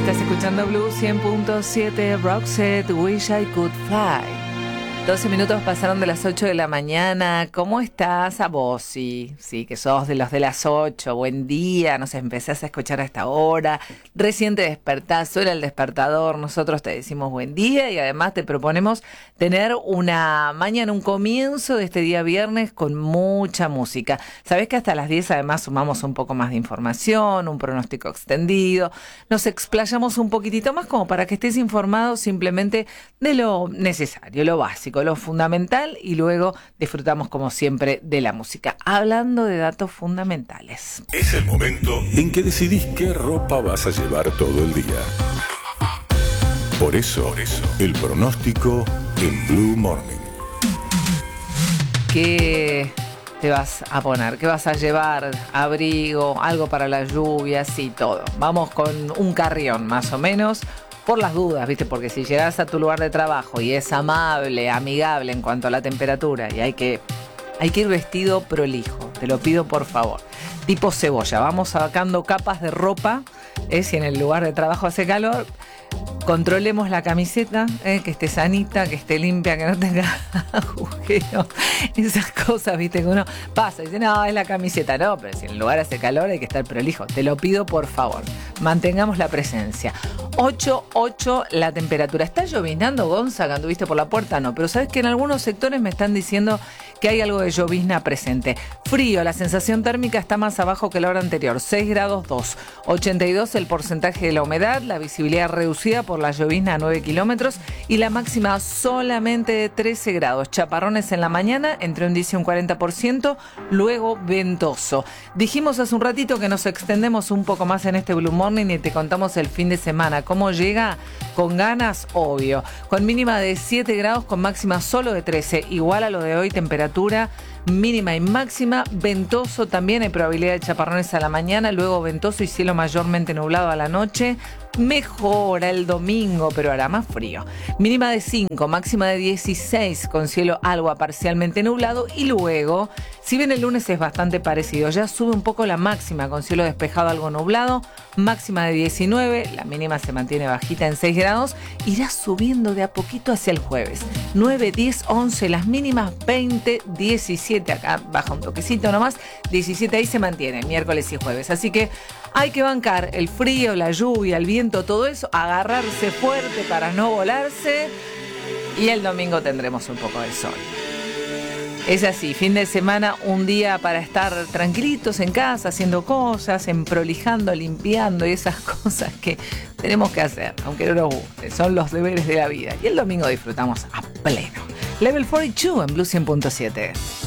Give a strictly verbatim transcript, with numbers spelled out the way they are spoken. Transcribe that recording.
Estás escuchando Blue cien punto siete, Roxette, Wish I Could Fly. doce minutos pasaron de las ocho de la mañana. ¿Cómo estás? A vos, sí, sí, que sos de los de las ocho. Buen día, nos empezás a escuchar a esta hora. Recién te despertás, suena el despertador. Nosotros te decimos buen día y además te proponemos tener una mañana, un comienzo de este día viernes con mucha música. Sabés que hasta las diez además sumamos un poco más de información, un pronóstico extendido. Nos explayamos un poquitito más como para que estés informado simplemente de lo necesario, lo básico, lo fundamental, y luego disfrutamos como siempre de la música. Hablando de datos fundamentales. Es el momento en que decidís qué ropa vas a llevar todo el día. Por eso, por eso, el pronóstico en Blue Morning. ¿Qué te vas a poner? ¿Qué vas a llevar? Abrigo, algo para las lluvias y todo. Vamos con un carrión más o menos. Por las dudas, ¿viste? Porque si llegas a tu lugar de trabajo y es amable, amigable en cuanto a la temperatura y hay que, hay que ir vestido prolijo, te lo pido por favor. Tipo cebolla, vamos sacando capas de ropa, ¿eh? Si en el lugar de trabajo hace calor, controlemos la camiseta, ¿eh? Que esté sanita, que esté limpia, que no tenga agujeros, esas cosas, ¿viste? Que uno pasa y dice, no, es la camiseta, no, pero si en el lugar hace calor hay que estar prolijo, te lo pido por favor, mantengamos la presencia. ocho ocho la temperatura. ¿Está lloviznando, Gonza, que anduviste por la puerta? No, pero sabes que en algunos sectores me están diciendo que hay algo de llovizna presente. Frío, la sensación térmica está más abajo que la hora anterior, seis grados dos, ochenta y dos el porcentaje de la humedad, la visibilidad reducida por la llovizna a nueve kilómetros y la máxima solamente de trece grados. Chaparrones en la mañana, entre un diez y un cuarenta por ciento, luego ventoso. Dijimos hace un ratito que nos extendemos un poco más en este Blue Morning y te contamos el fin de semana. ¿Cómo llega? Con ganas, obvio. Con mínima de siete grados, con máxima solo de trece. Igual a lo de hoy, temperatura mínima y máxima. Ventoso también, hay probabilidad de chaparrones a la mañana, luego ventoso y cielo mayormente nublado a la noche. Mejora el domingo, pero hará más frío. Mínima de cinco, máxima de dieciséis, con cielo algo a parcialmente nublado. Y luego, si bien el lunes es bastante parecido, ya sube un poco la máxima, con cielo despejado algo nublado. Máxima de diecinueve, la mínima se mantiene bajita en seis grados. Irá subiendo de a poquito hacia el jueves. nueve, diez, once, las mínimas veinte, diecisiete. Acá baja un toquecito nomás. diecisiete ahí se mantiene, miércoles y jueves. Así que hay que bancar el frío, la lluvia, el viento, todo eso, agarrarse fuerte para no volarse, y el domingo tendremos un poco de sol. Es así, fin de semana, un día para estar tranquilitos en casa, haciendo cosas, emprolijando, limpiando y esas cosas que tenemos que hacer, aunque no nos guste, son los deberes de la vida. Y el domingo disfrutamos a pleno. Level cuarenta y dos en Blue cien punto siete.